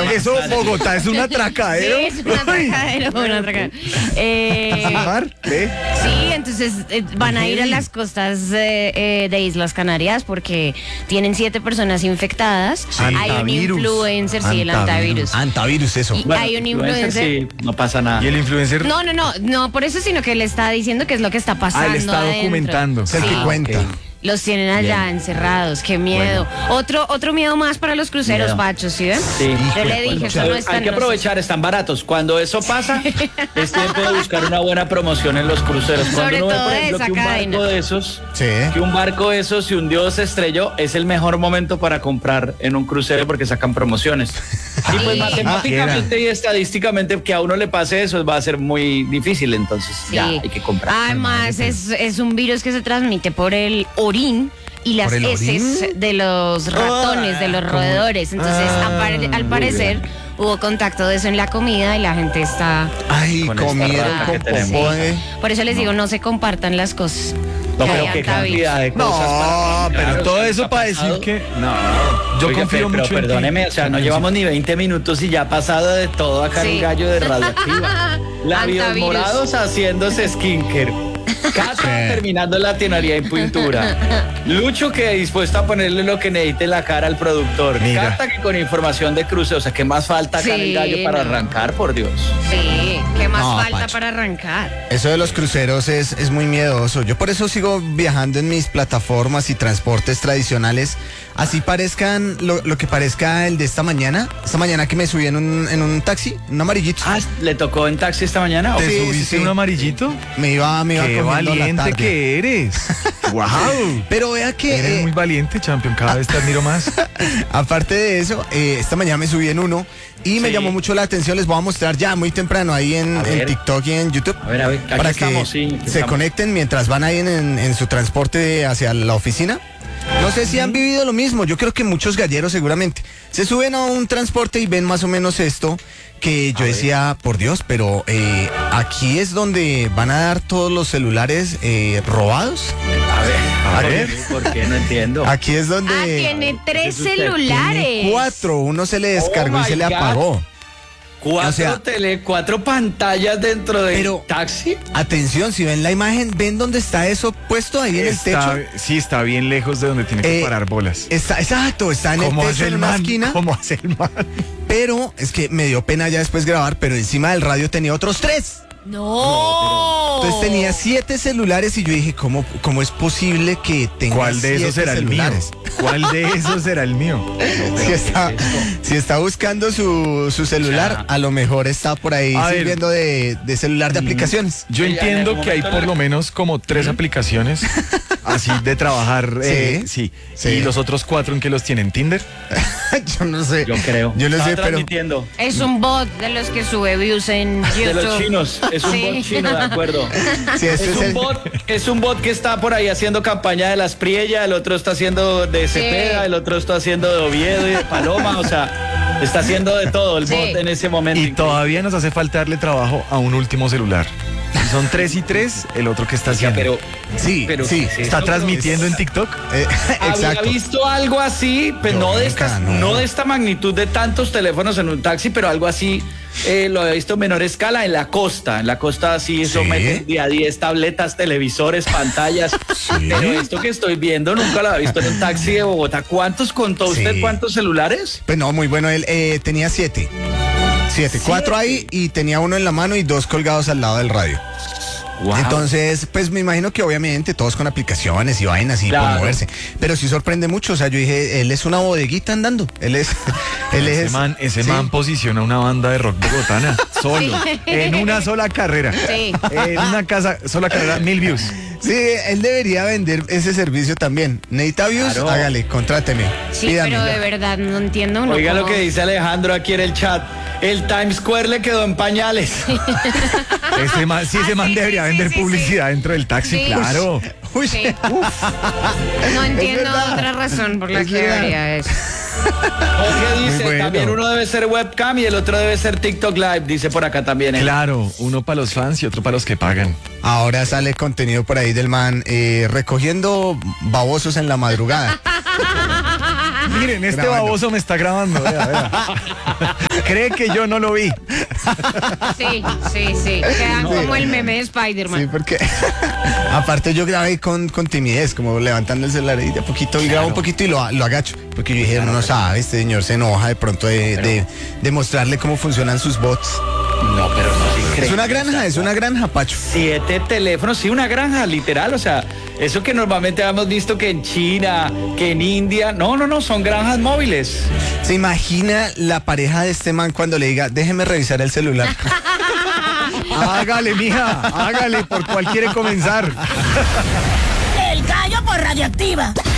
Eso, Bogotá es un atracadero. Sí, es un atracadero, un atracadero. Sí, entonces van a ir a las costas de Islas Canarias porque tienen 7 personas infectadas. Hay un influencer, sí, el antivirus. Antivirus, eso. Y hay un influencer. Sí, no pasa nada. ¿Y el influencer? No por eso, sino que él está diciendo qué es lo que está pasando. Él está adentro. documentando. Sí. Es el que cuenta. Los tienen allá encerrados, qué miedo. Otro miedo más para los cruceros, Pacho, ¿sí ven? Sí. Yo le dije, eso no está Hay que aprovechar, están baratos. Cuando eso pasa, es tiempo de buscar una buena promoción en los cruceros. Cuando Sobre uno ve, todo por ejemplo, esa que un cadena. barco de esos, Sí. que un barco de esos, si un dios se estrelló, es el mejor momento para comprar en un crucero porque sacan promociones. Y pues Sí. matemáticamente y estadísticamente que a uno le pase eso va a ser muy difícil, entonces ya hay que comprar. Además, es un virus que se transmite por el orín y las ¿Por el heces orín? de los ratones, de los roedores. Entonces, al parecer, hubo contacto de eso en la comida y la gente está... Ay, Con esta comieron rata con que tenemos. popó, Por eso les digo, no se compartan las cosas. No, Que pero hay qué antivirus. cantidad de cosas No, pero Claro, todo ¿qué eso ha para decir pasado? que... No, yo Oiga, confío pero mucho en ti. perdóneme, o sea, no llevamos ni 20 minutos y ya ha pasado de todo acá Sí. el gallo de radioactiva. Labios Antivirus. morados haciéndose skincare. Cata terminando la teoría en pintura. Lucho que dispuesto a ponerle lo que necesite en la cara al productor. Mira. Cata que con información de cruce. O sea, ¿qué más falta acá en el Sí, gallo para no. arrancar, por Dios? Sí, ¿qué más No, falta Pacho. para arrancar? Eso de los cruceros es muy miedoso. Yo por eso sigo viajando en mis plataformas y transportes tradicionales. Así parezcan lo que parezca el de esta mañana. Esta mañana que me subí en un taxi, un amarillito. Ah, ¿le tocó en taxi esta mañana? ¿Te Sí. subiste un amarillito? Me iba Qué cogiendo la valiente tarde. que eres. ¡Wow! Pero vea que Eres muy valiente, champion. Cada vez te admiro más. aparte de eso, esta mañana me subí en uno y me Sí. llamó mucho la atención. Les voy a mostrar ya muy temprano ahí A en ver. TikTok y en YouTube. A ver, aquí para estamos, que sí, aquí se estamos. conecten mientras van ahí en su transporte hacia la oficina. No sé si han vivido lo mismo. Yo creo que muchos galleros seguramente se suben a un transporte y ven más o menos esto que yo decía, por Dios, pero aquí es donde van a dar todos los celulares robados. A ver. ¿Por qué? No entiendo. Aquí es donde Tiene 3 ¿Qué es usted? celulares. tiene 4. Uno se le descargó Oh y se my le God. apagó. Cuatro O sea, 4 pantallas dentro del pero- taxi. Atención, si ven la imagen, ven dónde está eso puesto ahí en el techo. Sí, está bien lejos de donde tiene que Eh, parar bolas. Está, exacto, está en el ¿Cómo techo hace en el una man? esquina. ¿Cómo hace el man? Pero es que me dio pena ya después grabar, pero encima del radio tenía otros 3. No. Entonces tenía 7 celulares y yo dije, ¿cómo es posible que tenga ¿Cuál de esos 7 será el mío? celulares? ¿Cuál de esos será el mío? Si está buscando su celular, a lo mejor está por ahí A ver. sirviendo de celular de aplicaciones. Yo Sí, en entiendo algún que hay momento por lo menos como 3 aplicaciones así de trabajar. Sí. Y los otros 4 en que los tienen Tinder. Yo no sé. Yo creo. Yo no Estaba sé, pero transmitiendo. Es un bot de los que sube views en YouTube. De los chinos. Es un Sí. bot chino, de acuerdo. si este Es un bot que está por ahí haciendo campaña de las Priella, el otro está haciendo de Cepeda, el otro está haciendo de Oviedo y de Paloma, o sea, está haciendo de todo el Sí. bot en ese momento. Y todavía nos hace falta darle trabajo a un último celular. Si son 3 y 3, el otro que está Oiga, haciendo. sí, pero sí. ¿qué es ¿Está eso? transmitiendo en TikTok? Había Exacto. visto algo así, pues Yo no de nunca, estas, no. no de esta magnitud de tantos teléfonos en un taxi, pero algo así lo había visto en menor escala en la costa. En la costa sí, eso ¿Sí? meten día a 10 tabletas, televisores, pantallas. Pero esto que estoy viendo nunca lo había visto en un taxi de Bogotá. ¿Cuántos contó usted? Sí. ¿Cuántos celulares? Pues no, muy bueno. Él tenía 7. 4 ahí y tenía uno en la mano y 2 colgados al lado del radio. Entonces, pues me imagino que obviamente todos con aplicaciones y vainas y por Claro. moverse. Pero sí sorprende mucho. O sea, yo dije, él es una bodeguita andando. Él es. Ese sí. man posiciona una banda de rock bogotana solo, en una sola carrera. Sí. En una sola carrera, 1000 views. Sí, él debería vender ese servicio también. ¿Necesita views? Claro. Hágale, contráteme. Sí, Pídame. pero de verdad no entiendo uno. Oiga lo cómo- que dice Alejandro aquí en el chat. El Times Square le quedó en pañales. Ese man, sí, ese Ah, man sí, debería sí, vender sí, sí, publicidad dentro del taxi, Sí. claro. Uy, Sí. No entiendo verdad. otra razón por la Es que verdad. debería eso. Jorge dice, bueno. también uno debe ser webcam y el otro debe ser TikTok Live, dice por acá también. Claro, uno para los fans y otro para los que pagan. Ahora sale contenido por ahí del man recogiendo babosos en la madrugada. Miren, este Grabando. baboso me está grabando. Vea, vea. cree que yo no lo vi. Sí. Quedan como el meme de Spider-Man. Sí, porque aparte yo grabé con timidez, como levantando el celular y de a poquito, y grabo un poquito y lo agacho. Porque yo dije, no sabe, este señor se enoja de pronto de mostrarle cómo funcionan sus bots. No, pero no es increíble. Es una granja, Pacho. 7 teléfonos, sí, una granja, literal, o sea, eso que normalmente hemos visto que en China, que en India, no, son granjas móviles. ¿Se imagina la pareja de este man cuando le diga, déjeme revisar el celular? Hágale, mija, hágale, por cual quiere comenzar. El Gallo por Radioactiva.